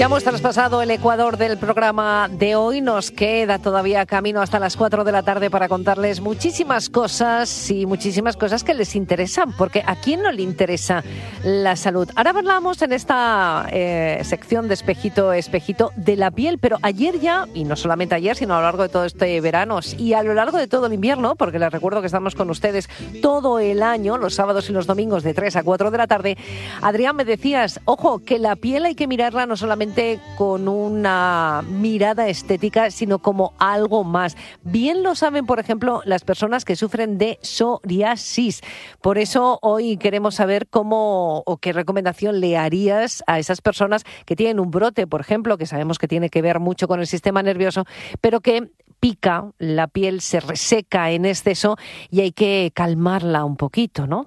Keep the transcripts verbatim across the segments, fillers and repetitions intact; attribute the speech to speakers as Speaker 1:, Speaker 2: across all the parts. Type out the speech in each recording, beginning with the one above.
Speaker 1: Ya hemos traspasado el ecuador del programa de hoy. Nos queda todavía camino hasta las cuatro de la tarde para contarles muchísimas cosas y muchísimas cosas que les interesan, porque ¿a quién no le interesa la salud? Ahora hablamos en esta eh, sección de espejito, espejito de la piel, pero ayer ya, y no solamente ayer, sino a lo largo de todo este verano y a lo largo de todo el invierno, porque les recuerdo que estamos con ustedes todo el año, los sábados y los domingos de tres a cuatro de la tarde. Adrián, me decías, ojo, que la piel hay que mirarla no solamente con una mirada estética, sino como algo más. Bien lo saben, por ejemplo, las personas que sufren de psoriasis. Por eso hoy queremos saber cómo o qué recomendación le harías a esas personas que tienen un brote, por ejemplo, que sabemos que tiene que ver mucho con el sistema nervioso, pero que pica, la piel se reseca en exceso y hay que calmarla un poquito, ¿no?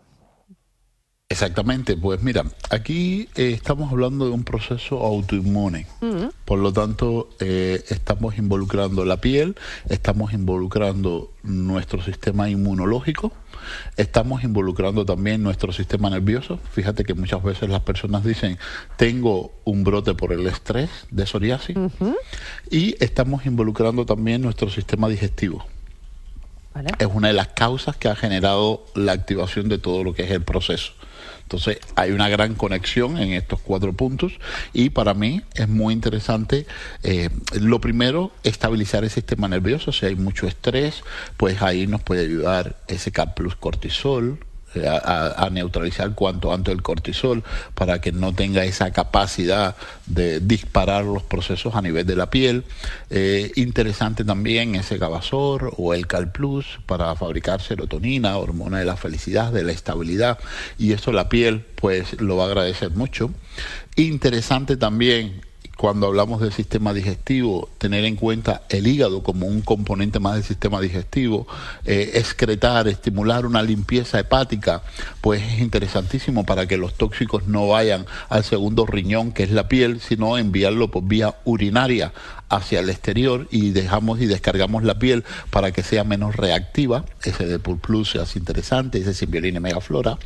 Speaker 2: Exactamente, pues mira, aquí eh, estamos hablando de un proceso autoinmune, uh-huh. Por lo tanto eh, estamos involucrando la piel, estamos involucrando nuestro sistema inmunológico, estamos involucrando también nuestro sistema nervioso. Fíjate que muchas veces las personas dicen, tengo un brote por el estrés de psoriasis, uh-huh. Y estamos involucrando también nuestro sistema digestivo. ¿Vale? Es una de las causas que ha generado la activación de todo lo que es el proceso. Entonces hay una gran conexión en estos cuatro puntos y para mí es muy interesante, eh, lo primero, estabilizar el sistema nervioso. Si hay mucho estrés, pues ahí nos puede ayudar ese C A P plus cortisol, A, a, a neutralizar cuanto antes el cortisol para que no tenga esa capacidad de disparar los procesos a nivel de la piel. Eh, interesante también ese Gabasor o el Cal Plus para fabricar serotonina, hormona de la felicidad, de la estabilidad, y eso la piel pues lo va a agradecer mucho. Interesante también, cuando hablamos del sistema digestivo, tener en cuenta el hígado como un componente más del sistema digestivo, eh, excretar, estimular una limpieza hepática, pues es interesantísimo para que los tóxicos no vayan al segundo riñón, que es la piel, sino enviarlo por vía urinaria hacia el exterior y dejamos y descargamos la piel para que sea menos reactiva. Ese de Pur Plus es interesante, ese Symbiolina Megaflora.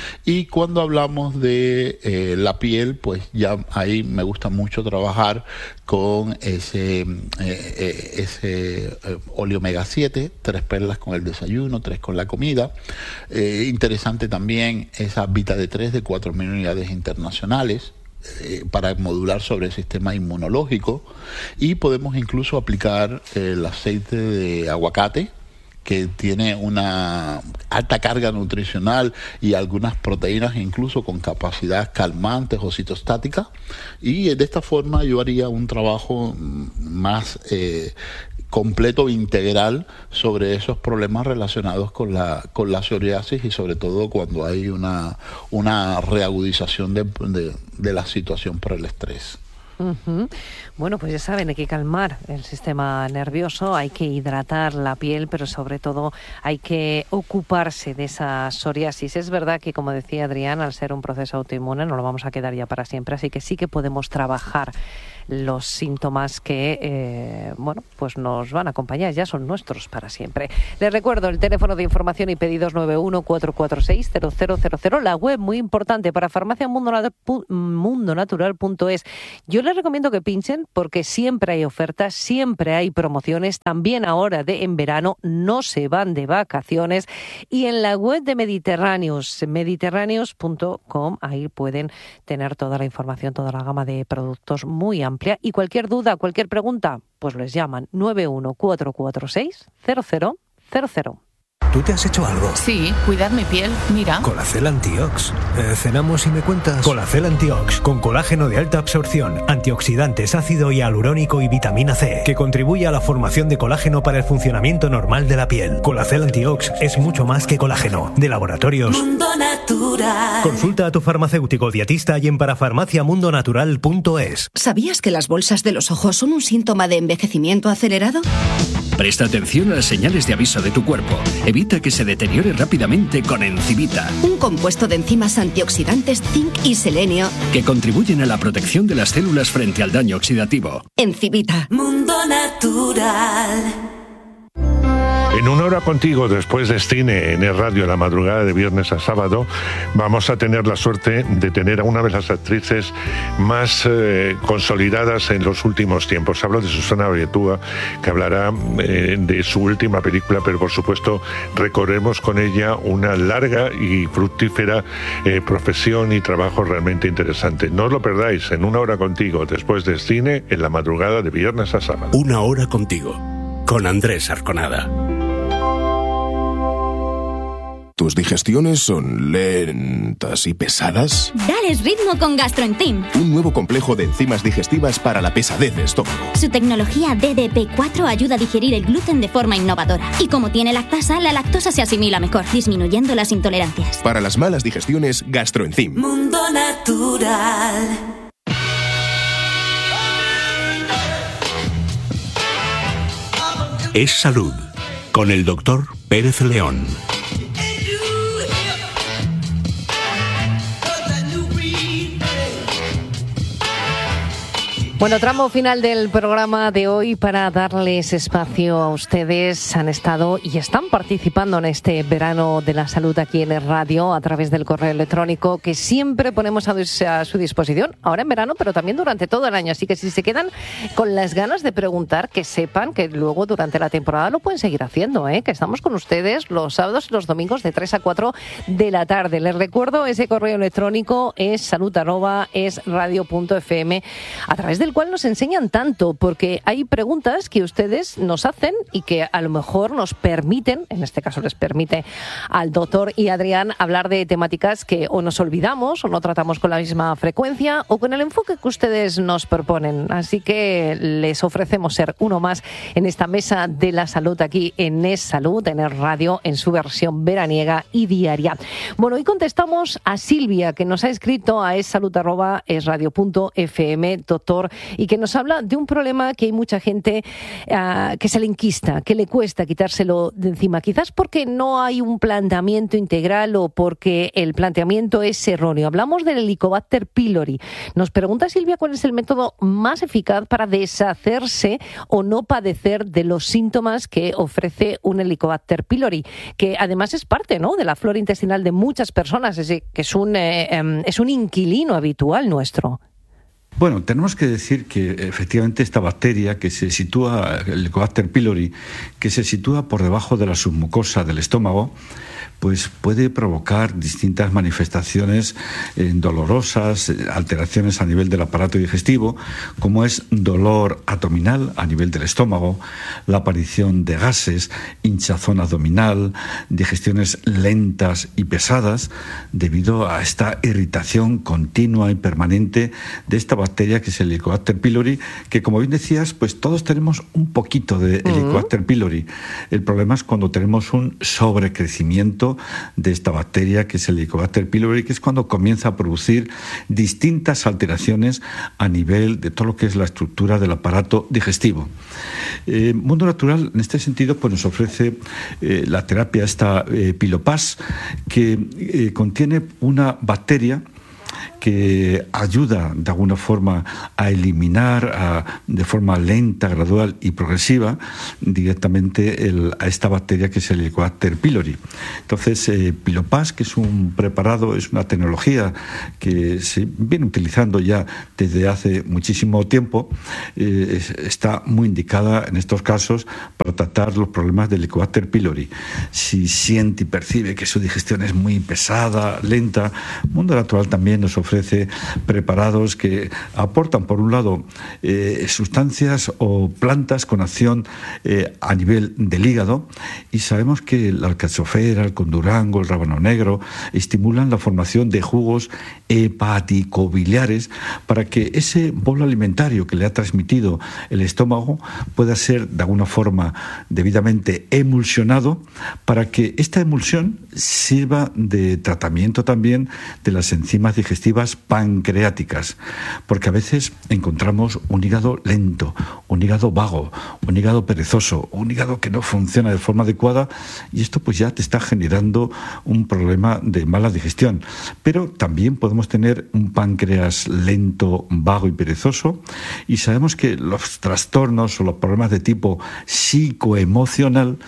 Speaker 2: Y cuando hablamos de eh, la piel, pues ya ahí me gusta mucho trabajar con ese, eh, eh, ese eh, óleo omega siete, tres perlas con el desayuno, tres con la comida. Eh, interesante también esa Vita D tres de cuatro mil unidades internacionales, Eh, para modular sobre el sistema inmunológico, y podemos incluso aplicar el aceite de aguacate, que tiene una alta carga nutricional y algunas proteínas incluso con capacidad calmantes o citostática, y de esta forma yo haría un trabajo más eh, completo, integral sobre esos problemas relacionados con la con la psoriasis, y sobre todo cuando hay una una reagudización de, de, de la situación por el estrés.
Speaker 1: Uh-huh. Bueno, pues ya saben, hay que calmar el sistema nervioso, hay que hidratar la piel, pero sobre todo hay que ocuparse de esa psoriasis. Es verdad que, como decía Adrián, al ser un proceso autoinmune no lo vamos a quedar ya para siempre, así que sí que podemos trabajar los síntomas que, eh, bueno, pues nos van a acompañar, ya son nuestros para siempre. Les recuerdo el teléfono de información y pedidos nueve uno cuatro cuatro seis cero cero cero cero, la web muy importante para farmacia mundo natural punto es. Yo les recomiendo que pinchen porque siempre hay ofertas, siempre hay promociones, también ahora de en verano, no se van de vacaciones, y en la web de Mediterráneos, mediterráneos punto com, ahí pueden tener toda la información, toda la gama de productos muy amplia, y cualquier duda, cualquier pregunta, pues les llaman nueve uno cuatro cuatro seis cero cero cero cero.
Speaker 3: ¿Tú te has hecho algo?
Speaker 4: Sí, cuidar mi piel, mira.
Speaker 3: Colacel Antiox. Eh, ¿Cenamos y me cuentas? Colacel Antiox, con colágeno de alta absorción, antioxidantes, ácido hialurónico y vitamina C, que contribuye a la formación de colágeno para el funcionamiento normal de la piel. Colacel Antiox es mucho más que colágeno. De Laboratorios
Speaker 5: Mundo Natural.
Speaker 3: Consulta a tu farmacéutico dietista y en parafarmacia mundo natural punto es.
Speaker 6: ¿Sabías que las bolsas de los ojos son un síntoma de envejecimiento acelerado?
Speaker 7: Presta atención a las señales de aviso de tu cuerpo. Evita que se deteriore rápidamente con Encivita,
Speaker 6: un compuesto de enzimas antioxidantes, zinc y selenio
Speaker 7: que contribuyen a la protección de las células frente al daño oxidativo.
Speaker 6: Encivita.
Speaker 5: Mundo Natural.
Speaker 8: En Una Hora Contigo, después de Cine en el radio, la madrugada de viernes a sábado, vamos a tener la suerte de tener a una de las actrices más eh, consolidadas en los últimos tiempos. Hablo de Susana Abaitua, que hablará eh, de su última película, pero por supuesto recorremos con ella una larga y fructífera eh, profesión y trabajo realmente interesante. No os lo perdáis, en Una Hora Contigo, después de Cine en la madrugada de viernes a sábado.
Speaker 9: Una Hora Contigo, con Andrés Arconada.
Speaker 10: ¿Tus digestiones son lentas y pesadas?
Speaker 11: Dales ritmo con GastroEnzyme.
Speaker 10: Un nuevo complejo de enzimas digestivas para la pesadez de estómago.
Speaker 11: Su tecnología D D P cuatro ayuda a digerir el gluten de forma innovadora. Y como tiene lactasa, la lactosa se asimila mejor, disminuyendo las intolerancias.
Speaker 10: Para las malas digestiones, GastroEnzyme.
Speaker 5: Mundo Natural.
Speaker 9: Es Salud, con el doctor Pérez León.
Speaker 1: Bueno, tramo final del programa de hoy para darles espacio a ustedes. Han estado y están participando en este verano de la salud aquí en el radio a través del correo electrónico que siempre ponemos a su disposición, ahora en verano, pero también durante todo el año. Así que si se quedan con las ganas de preguntar, que sepan que luego durante la temporada lo pueden seguir haciendo, ¿eh? Que estamos con ustedes los sábados y los domingos de tres a cuatro de la tarde. Les recuerdo, ese correo electrónico es salud arroba es radio punto f m, a través del cual nos enseñan tanto, porque hay preguntas que ustedes nos hacen y que a lo mejor nos permiten, en este caso les permite al doctor y Adrián hablar de temáticas que o nos olvidamos o no tratamos con la misma frecuencia o con el enfoque que ustedes nos proponen. Así que les ofrecemos ser uno más en esta mesa de la salud aquí en Es Salud, en el radio, en su versión veraniega y diaria. Bueno, hoy contestamos a Silvia, que nos ha escrito a es salud arroba es radio punto f m, doctor, y que nos habla de un problema que hay mucha gente uh, que se le enquista, que le cuesta quitárselo de encima, quizás porque no hay un planteamiento integral o porque el planteamiento es erróneo. Hablamos del Helicobacter pylori. Nos pregunta Silvia cuál es el método más eficaz para deshacerse o no padecer de los síntomas que ofrece un Helicobacter pylori, que además es parte, ¿no?, de la flora intestinal de muchas personas, es decir, que es un, eh, eh, es un inquilino habitual nuestro.
Speaker 12: Bueno, tenemos que decir que efectivamente esta bacteria que se sitúa, el Helicobacter pylori, que se sitúa por debajo de la submucosa del estómago, pues puede provocar distintas manifestaciones eh, dolorosas, eh, alteraciones a nivel del aparato digestivo, como es dolor abdominal a nivel del estómago, la aparición de gases, hinchazón abdominal, digestiones lentas y pesadas, debido a esta irritación continua y permanente de esta bacteria que es el Helicobacter pylori, que, como bien decías, pues todos tenemos un poquito de Helicobacter pylori. El problema es cuando tenemos un sobrecrecimiento de esta bacteria que es el Helicobacter pylori, que es cuando comienza a producir distintas alteraciones a nivel de todo lo que es la estructura del aparato digestivo. Eh, Mundo Natural, en este sentido, pues nos ofrece eh, la terapia esta eh, Pilopas, que eh, contiene una bacteria que ayuda de alguna forma a eliminar a, de forma lenta, gradual y progresiva directamente el, a esta bacteria que es el Helicobacter pylori. Entonces, eh, Pilopas, que es un preparado, es una tecnología que se viene utilizando ya desde hace muchísimo tiempo, eh, es, está muy indicada en estos casos para tratar los problemas del Helicobacter pylori. Si siente y percibe que su digestión es muy pesada, lenta, Mundo Natural también nos ofrece ofrece preparados que aportan, por un lado, eh, sustancias o plantas con acción eh, a nivel del hígado, y sabemos que la alcachofera, el condurango, el rábano negro estimulan la formación de jugos hepaticobiliares para que ese bolo alimentario que le ha transmitido el estómago pueda ser de alguna forma debidamente emulsionado, para que esta emulsión sirva de tratamiento también de las enzimas digestivas pancreáticas, porque a veces encontramos un hígado lento, un hígado vago, un hígado perezoso, un hígado que no funciona de forma adecuada, y esto pues ya te está generando un problema de mala digestión. Pero también podemos tener un páncreas lento, vago y perezoso, y sabemos que los trastornos o los problemas de tipo psicoemocional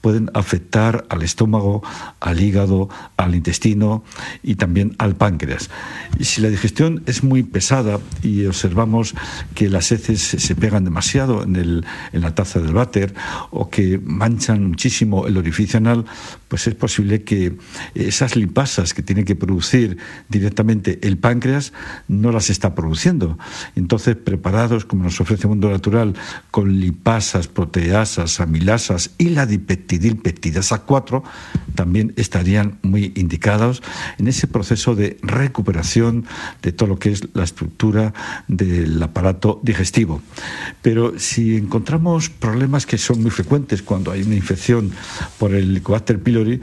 Speaker 12: pueden afectar al estómago, al hígado, al intestino y también al páncreas. Y si la digestión es muy pesada y observamos que las heces se pegan demasiado en, el, en la taza del váter o que manchan muchísimo el orificio anal, pues es posible que esas lipasas que tiene que producir directamente el páncreas no las está produciendo. Entonces, preparados, como nos ofrece Mundo Natural, con lipasas, proteasas, amilasas y la dipeptidilpeptidasa cuatro, también estarían muy indicados en ese proceso de recuperación de todo lo que es la estructura del aparato digestivo. Pero si encontramos problemas que son muy frecuentes cuando hay una infección por el Helicobacter pylori,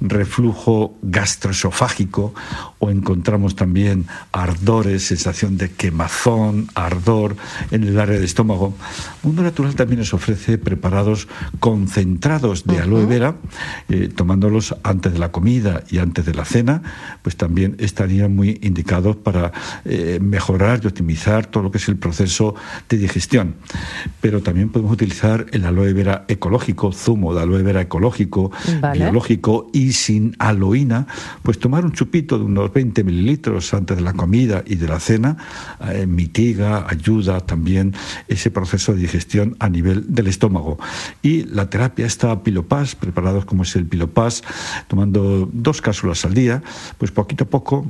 Speaker 12: reflujo gastroesofágico, o encontramos también ardores, sensación de quemazón, ardor en el área del estómago, Mundo Natural también nos ofrece preparados concentrados de aloe vera, eh, tomándolos antes de la comida y antes de la cena, pues también estarían muy indicados para eh, mejorar y optimizar todo lo que es el proceso de digestión. Pero también podemos utilizar el aloe vera ecológico, zumo de aloe vera ecológico, vale, biológico y sin aloína, pues tomar un chupito de unos veinte mililitros antes de la comida y de la cena eh, mitiga, ayuda también ese proceso de digestión a nivel del estómago. Y la terapia esta Pilopas, preparados como es el Pilopas, tomando dos cápsulas al día, pues poquito a poco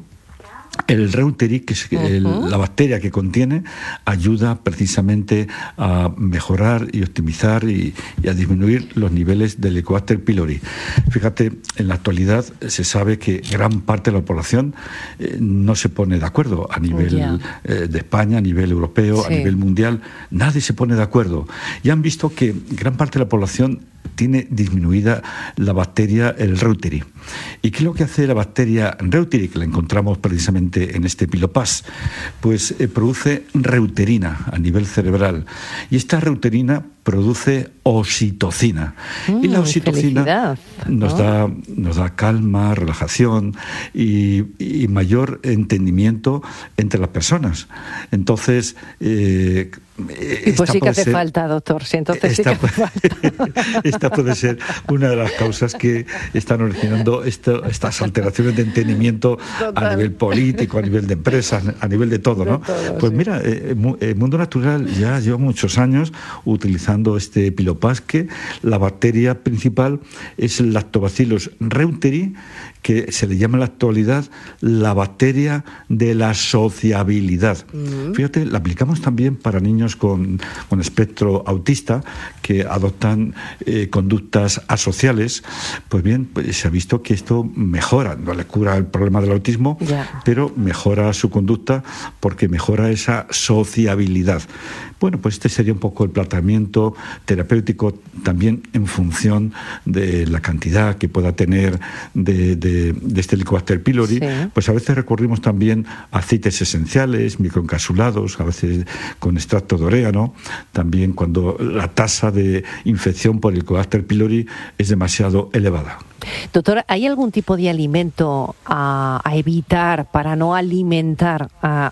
Speaker 12: el Reuteri, que es el, uh-huh. la bacteria que contiene, ayuda precisamente a mejorar y optimizar y, y a disminuir los niveles del Helicobacter pylori. Fíjate, en la actualidad se sabe que gran parte de la población eh, no se pone de acuerdo a nivel yeah. eh, de España, a nivel europeo, sí. a nivel mundial. Nadie se pone de acuerdo. Y han visto que gran parte de la población tiene disminuida la bacteria, el Reuteri. ¿Y qué es lo que hace la bacteria Reuteri, que la encontramos precisamente en este Pilopas? Pues eh, produce reuterina a nivel cerebral. Y esta reuterina produce oxitocina. Mm, y la oxitocina nos, oh. da, nos da calma, relajación y, y mayor entendimiento entre las personas. Entonces, eh,
Speaker 1: y pues sí que hace ser, falta, doctor. Sí, entonces
Speaker 12: esta,
Speaker 1: sí que hace falta.
Speaker 12: Esta puede ser una de las causas que están originando esto, estas alteraciones de entendimiento Total. a nivel político, a nivel de empresas, a nivel de todo, ¿no? De todo, pues sí. mira, eh, el Mundo Natural ya lleva muchos años utilizando este Pilopas, que la bacteria principal es el Lactobacillus reuteri, que se le llama en la actualidad la bacteria de la sociabilidad. Mm. Fíjate, la aplicamos también para niños con, con espectro autista que adoptan eh, conductas asociales. Pues bien, pues se ha visto que esto mejora, no le cura el problema del autismo, yeah. pero mejora su conducta porque mejora esa sociabilidad. Bueno, pues este sería un poco el tratamiento terapéutico también en función de la cantidad que pueda tener de, de, de este Helicobacter pylori. Sí. Pues a veces recurrimos también a aceites esenciales, microencapsulados, a veces con extracto de orégano, también cuando la tasa de infección por el Helicobacter pylori es demasiado elevada.
Speaker 1: Doctora, ¿hay algún tipo de alimento a, a evitar para no alimentar a,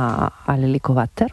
Speaker 1: a, al Helicobacter?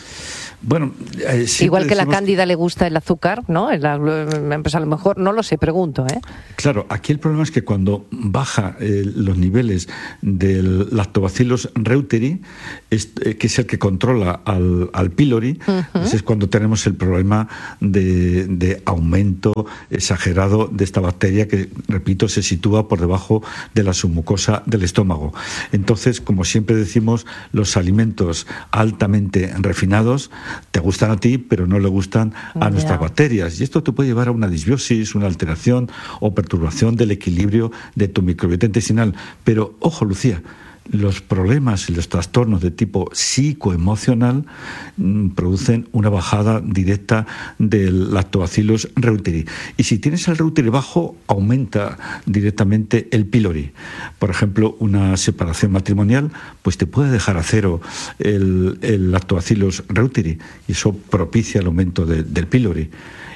Speaker 12: Bueno, eh,
Speaker 1: igual que la cándida le gusta el azúcar, ¿no? La, pues a lo mejor, no lo sé, pregunto, ¿eh?
Speaker 12: Claro, aquí el problema es que cuando baja eh, los niveles del Lactobacillus reuteri, es, eh, que es el que controla al, al pylori, uh-huh. pues es cuando tenemos el problema de, de aumento exagerado de esta bacteria que, repito, se sitúa por debajo de la submucosa del estómago. Entonces, como siempre decimos, los alimentos altamente refinados te gustan a ti, pero no le gustan a yeah. nuestras bacterias. Y esto te puede llevar a una disbiosis, una alteración o perturbación del equilibrio de tu microbiota intestinal. Pero, ojo, Lucía, los problemas y los trastornos de tipo psicoemocional mmm, producen una bajada directa del Lactobacillus reuteri. Y si tienes el reuteri bajo, aumenta directamente el pylori. Por ejemplo, una separación matrimonial pues te puede dejar a cero el, el Lactobacillus reuteri y eso propicia el aumento de, del pylori.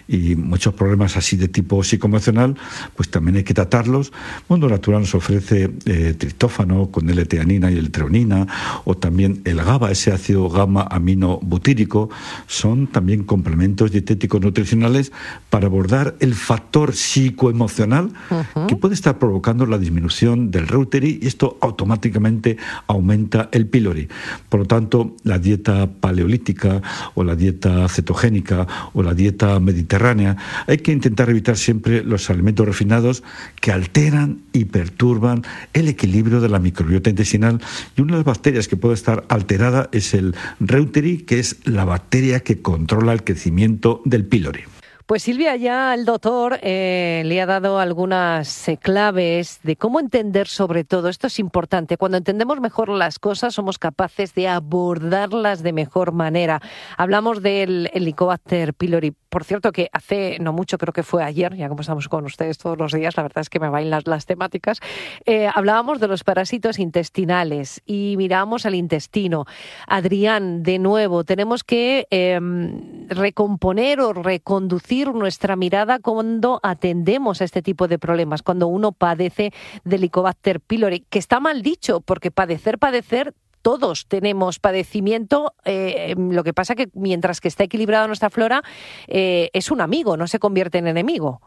Speaker 12: y muchos problemas así de tipo psicoemocional, pues también hay que tratarlos. Mundo Natural nos ofrece eh, triptófano con L-teanina y L-treonina, o también el GABA, ese ácido gamma amino butírico. Son también complementos dietéticos nutricionales para abordar el factor psicoemocional uh-huh. que puede estar provocando la disminución del Reuteri, y esto automáticamente aumenta el pylori. Por lo tanto, la dieta paleolítica o la dieta cetogénica o la dieta mediterránea, hay que intentar evitar siempre los alimentos refinados que alteran y perturban el equilibrio de la microbiota intestinal, y una de las bacterias que puede estar alterada es el Reuteri, que es la bacteria que controla el crecimiento del pylori.
Speaker 1: Pues Silvia, ya el doctor eh, le ha dado algunas eh, claves de cómo entender sobre todo. Esto es importante. Cuando entendemos mejor las cosas, somos capaces de abordarlas de mejor manera. Hablamos del Helicobacter pylori. Por cierto, que hace no mucho, creo que fue ayer, ya como estamos con ustedes todos los días, la verdad es que me bailan las, las temáticas, eh, hablábamos de los parásitos intestinales y mirábamos al intestino. Adrián, de nuevo, tenemos que eh, recomponer o reconducir nuestra mirada cuando atendemos a este tipo de problemas, cuando uno padece de Helicobacter pylori, que está mal dicho, porque padecer, padecer, todos tenemos padecimiento, eh, lo que pasa que mientras que está equilibrada nuestra flora, eh, es un amigo, no se convierte en enemigo.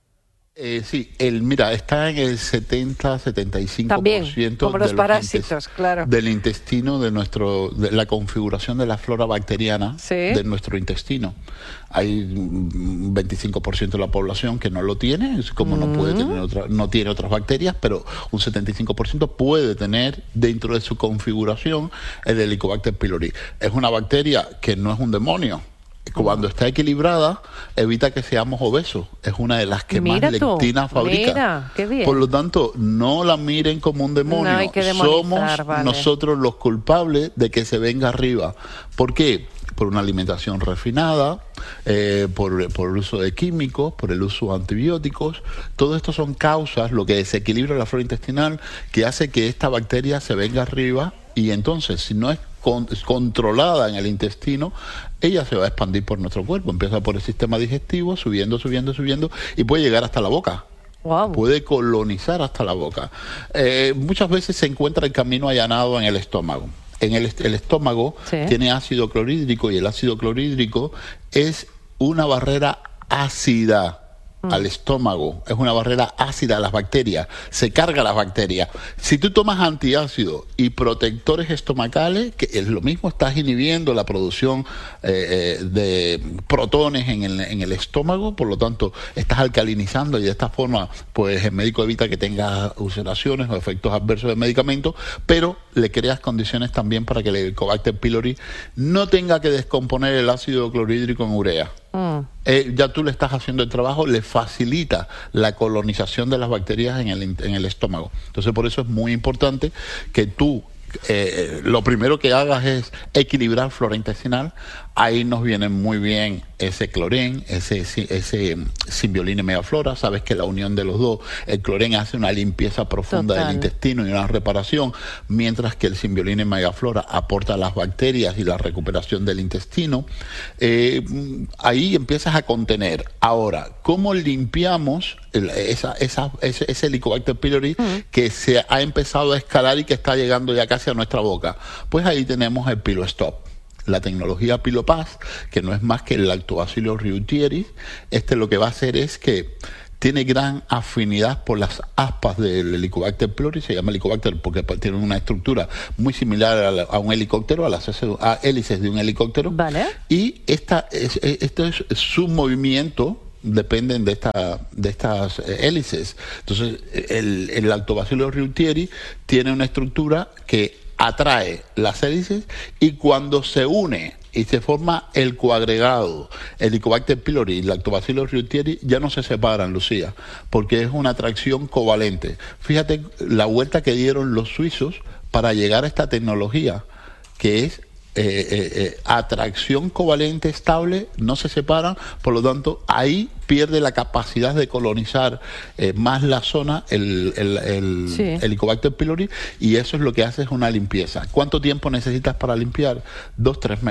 Speaker 2: Eh, sí, el, mira, está en el setenta a setenta y cinco por ciento
Speaker 1: También, como los
Speaker 2: de
Speaker 1: parásitos,
Speaker 2: los
Speaker 1: claro.
Speaker 2: del intestino, de nuestro, de la configuración de la flora bacteriana ¿Sí? de nuestro intestino. Hay un veinticinco por ciento de la población que no lo tiene, es como mm. no puede tener otra, no tiene otras bacterias, pero un setenta y cinco por ciento puede tener dentro de su configuración el Helicobacter pylori. Es una bacteria que no es un demonio. Cuando está equilibrada, evita que seamos obesos. Es una de las que
Speaker 1: mira
Speaker 2: más
Speaker 1: tú,
Speaker 2: lectina fabrica.
Speaker 1: Mira, qué bien.
Speaker 2: Por lo tanto, no la miren como un demonio.
Speaker 1: No hay que demonizar,
Speaker 2: Somos
Speaker 1: vale.
Speaker 2: nosotros los culpables de que se venga arriba. ¿Por qué? Por una alimentación refinada, eh, por, por el uso de químicos, por el uso de antibióticos. Todo esto son causas, lo que desequilibra la flora intestinal, que hace que esta bacteria se venga arriba, y entonces, si no es Con, controlada en el intestino, ella se va a expandir por nuestro cuerpo. Empieza por el sistema digestivo, subiendo, subiendo, subiendo, y puede llegar hasta la boca. Wow. Puede colonizar hasta la boca. Eh, muchas veces se encuentra el camino allanado en el estómago. En el, el estómago ¿Sí? tiene ácido clorhídrico, y el ácido clorhídrico es una barrera ácida al estómago, es una barrera ácida a las bacterias, se carga las bacterias. Si tú tomas antiácido y protectores estomacales, que es lo mismo, estás inhibiendo la producción eh, de protones en el, en el estómago, por lo tanto estás alcalinizando, y de esta forma pues el médico evita que tengas ulceraciones o efectos adversos del medicamento, pero le creas condiciones también para que el Helicobacter pylori no tenga que descomponer el ácido clorhídrico en urea. Mm. Eh, ya tú le estás haciendo el trabajo, le facilita la colonización de las bacterias en el, en el estómago. Entonces, por eso es muy importante que tú eh, lo primero que hagas es equilibrar flora intestinal. Ahí nos viene muy bien ese clorén, ese, ese Symbiolin y Megaflora. Sabes que la unión de los dos, el clorén hace una limpieza profunda Total. del intestino y una reparación, mientras que el Symbiolin y Megaflora aporta las bacterias y la recuperación del intestino. Eh, ahí empiezas a contener. Ahora, ¿cómo limpiamos esa, esa, ese, ese Helicobacter pylori uh-huh. que se ha empezado a escalar y que está llegando ya casi a nuestra boca? Pues ahí tenemos el PyloStop, la tecnología Pylopass, que no es más que el Lactobacillus reuteri. Este lo que va a hacer es que tiene gran afinidad por las aspas del Helicobacter pylori. Se llama Helicobacter porque tiene una estructura muy similar a, la, a un helicóptero, a las a hélices de un helicóptero. Vale. Y esta es, esto es su movimiento, dependen de esta de estas hélices. Entonces el, el Lactobacillus reuteri tiene una estructura que atrae las hélices, y cuando se une y se forma el coagregado Helicobacter pylori y Lactobacillus reuteri, ya no se separan, Lucía, porque es una atracción covalente. Fíjate la vuelta que dieron los suizos para llegar a esta tecnología, que es Eh, eh, eh, atracción covalente estable, no se separan, por lo tanto ahí pierde la capacidad de colonizar eh, más la zona el, el, el sí. Helicobacter pylori, y eso es lo que hace, es una limpieza. ¿Cuánto tiempo necesitas para limpiar? Dos, tres meses.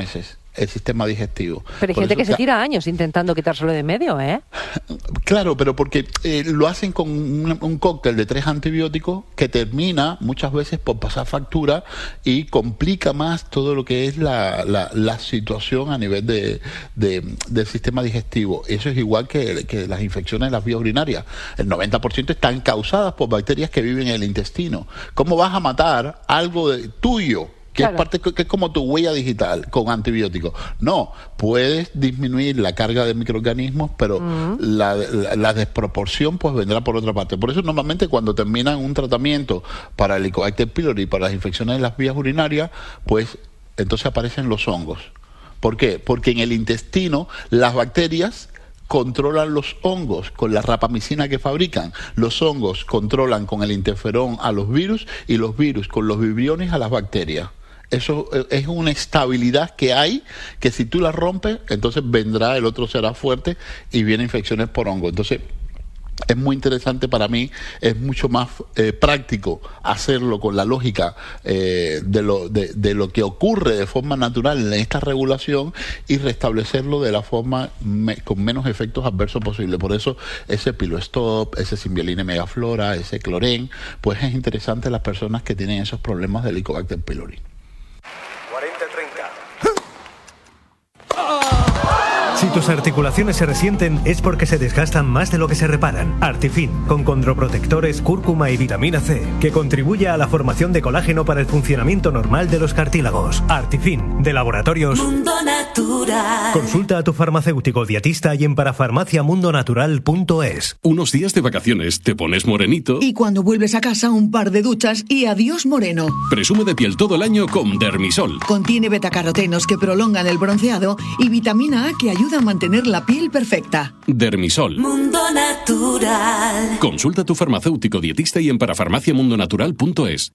Speaker 2: el sistema digestivo.
Speaker 1: Pero hay
Speaker 2: Por
Speaker 1: gente
Speaker 2: eso
Speaker 1: que se
Speaker 2: ca-
Speaker 1: tira años intentando quitárselo de medio, ¿eh?
Speaker 2: Claro, pero porque eh, lo hacen con un, un cóctel de tres antibióticos que termina muchas veces por pasar factura y complica más todo lo que es la, la, la situación a nivel de, de, del sistema digestivo. Eso es igual que, que las infecciones de las vías urinarias. El noventa por ciento están causadas por bacterias que viven en el intestino. ¿Cómo vas a matar algo de, tuyo? Que
Speaker 1: Claro.
Speaker 2: es parte que es como tu huella digital con antibióticos. No, puedes disminuir la carga de microorganismos, pero
Speaker 1: Mm.
Speaker 2: la, la, la desproporción pues vendrá por otra parte. Por eso normalmente cuando terminan un tratamiento para el Helicobacter pylori, para las infecciones de las vías urinarias, pues entonces aparecen los hongos. ¿Por qué? Porque en el intestino las bacterias controlan los hongos con la rapamicina que fabrican. Los hongos controlan con el interferón a los virus y los virus con los vibriones a las bacterias. Eso es una estabilidad que hay, que si tú la rompes, entonces vendrá, el otro será fuerte y vienen infecciones por hongo. Entonces, es muy interesante para mí, es mucho más eh, práctico hacerlo con la lógica eh, de, lo, de, de lo que ocurre de forma natural en esta regulación y restablecerlo de la forma me, con menos efectos adversos posible. Por eso ese Pilostop, ese Symbiolina Megaflora, ese Cloren, pues es interesante a las personas que tienen esos problemas de Helicobacter pylori.
Speaker 13: cuarenta treinta.
Speaker 3: Si tus articulaciones se resienten es porque se desgastan más de lo que se reparan. Artifin, con condroprotectores, cúrcuma y vitamina C, que contribuye a la formación de colágeno para el funcionamiento normal de los cartílagos. Artifin, de Laboratorios
Speaker 5: Mundo Natural.
Speaker 3: Consulta a tu farmacéutico dietista y en parafarmacia mundo natural punto es.
Speaker 14: Unos días de vacaciones, te pones morenito.
Speaker 15: Y cuando vuelves a casa, un par de duchas y adiós moreno.
Speaker 14: Presume de piel todo el año con Dermisol.
Speaker 15: Contiene betacarotenos que prolongan el bronceado y vitamina A que ayuda a mantener la piel perfecta.
Speaker 14: Dermisol.
Speaker 5: Mundo Natural.
Speaker 14: Consulta a tu farmacéutico dietista y en parafarmacia mundo natural punto es.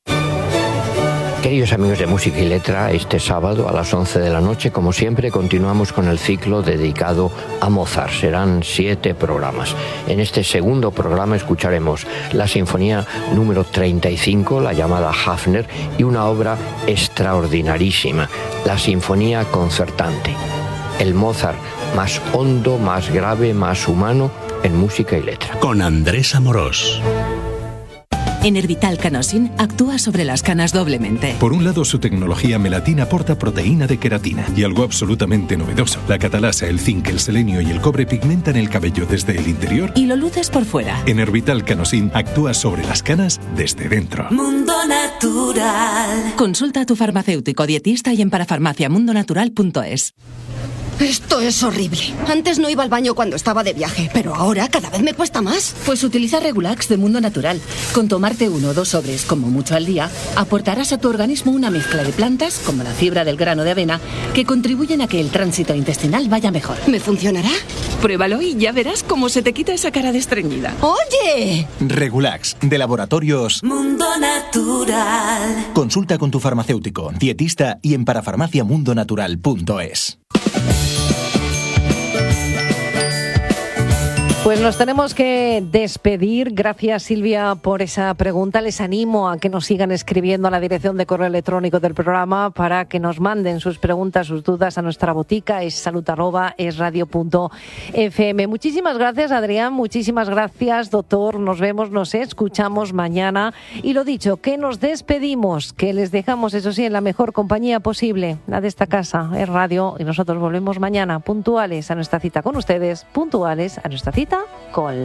Speaker 16: Queridos amigos de Música y Letra, este sábado a las once de la noche, como siempre, continuamos con el ciclo dedicado a Mozart. Serán siete programas. En este segundo programa escucharemos la Sinfonía número treinta y cinco, la llamada Hafner, y una obra extraordinarísima, la Sinfonía Concertante. El Mozart más hondo, más grave, más humano en Música y Letra.
Speaker 9: Con Andrés Amorós.
Speaker 17: Enervital Canosin actúa sobre las canas doblemente.
Speaker 18: Por un lado, su tecnología melatina aporta proteína de queratina. Y algo absolutamente novedoso, la catalasa, el zinc, el selenio y el cobre pigmentan el cabello desde el interior.
Speaker 17: Y lo luces por fuera.
Speaker 18: Enervital Canosin actúa sobre las canas desde dentro.
Speaker 5: Mundo Natural.
Speaker 17: Consulta a tu farmacéutico dietista y en parafarmacia mundo natural punto es.
Speaker 6: Esto es horrible. Antes no iba al baño cuando estaba de viaje, pero ahora cada vez me cuesta más.
Speaker 17: Pues utiliza Regulax de Mundo Natural. Con tomarte uno o dos sobres, como mucho al día, aportarás a tu organismo una mezcla de plantas, como la fibra del grano de avena, que contribuyen a que el tránsito intestinal vaya mejor.
Speaker 6: ¿Me funcionará?
Speaker 17: Pruébalo y ya verás cómo se te quita esa cara de estreñida.
Speaker 6: ¡Oye!
Speaker 19: Regulax, de Laboratorios
Speaker 5: Mundo Natural.
Speaker 19: Consulta con tu farmacéutico, dietista y en parafarmacia mundo natural punto es.
Speaker 1: Pues nos tenemos que despedir. Gracias, Silvia, por esa pregunta. Les animo a que nos sigan escribiendo a la dirección de correo electrónico del programa para que nos manden sus preguntas, sus dudas a nuestra botica, es salud arroba es radio punto f m. Muchísimas gracias, Adrián. Muchísimas gracias, doctor. Nos vemos, nos escuchamos mañana. Y lo dicho, que nos despedimos, que les dejamos, eso sí, en la mejor compañía posible, la de esta casa, es radio. Y nosotros volvemos mañana puntuales a nuestra cita con ustedes, puntuales a nuestra cita con